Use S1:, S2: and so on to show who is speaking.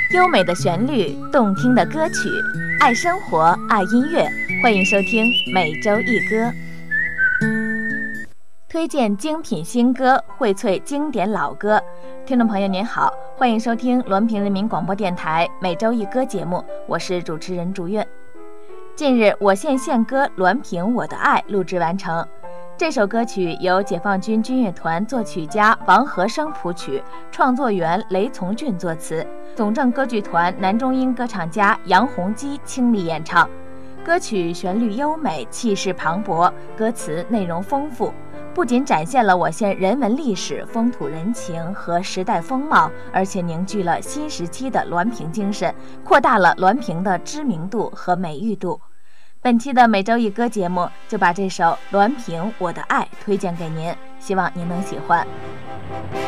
S1: 优美的旋律，动听的歌曲，爱生活，爱音乐，欢迎收听每周一歌，推荐精品新歌，荟萃经典老歌。听众朋友您好，欢迎收听滦平人民广播电台每周一歌节目，我是主持人竹韵。近日，我献歌《滦平我的爱》录制完成。这首歌曲由解放军军乐团作曲家王和生谱曲，创作员雷从俊作词，总政歌剧团男中音歌唱家杨洪基倾力演唱。歌曲旋律优美，气势磅礴，歌词内容丰富，不仅展现了我县人文历史、风土人情和时代风貌，而且凝聚了新时期的滦平精神，扩大了滦平的知名度和美誉度。本期的每周一歌节目就把这首《滦平我的爱》推荐给您，希望您能喜欢。